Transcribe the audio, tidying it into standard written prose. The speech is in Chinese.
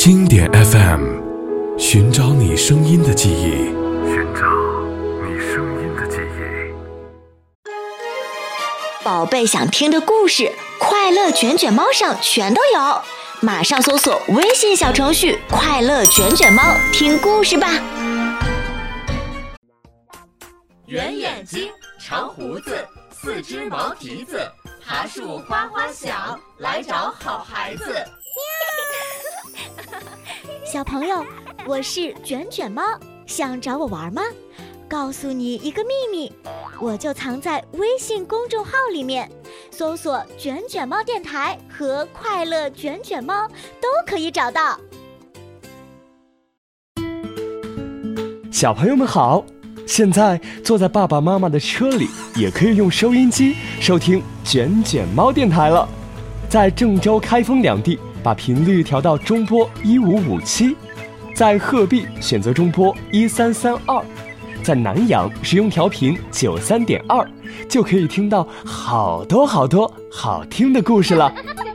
经典 FM， 寻找你声音的记忆， 寻找你声音的记忆。 宝贝想听的故事，快乐卷卷猫上全都有，马上搜索微信小程序快乐卷卷猫听故事吧。 圆眼睛，长胡子，四只毛蹄子，爬树哗哗响，来找好孩子。 小朋友，我是卷卷猫，想找我玩吗？告诉你一个秘密，我就藏在微信公众号里面，搜索卷卷猫电台和快乐卷卷猫都可以找到。 小朋友们好，现在坐在爸爸妈妈的车里，也可以用收音机收听卷卷猫电台了。在郑州、开封两地把频率调到中波1557，在鹤壁选择中波1332，在南阳使用调频93.2，就可以听到好多好听的故事了。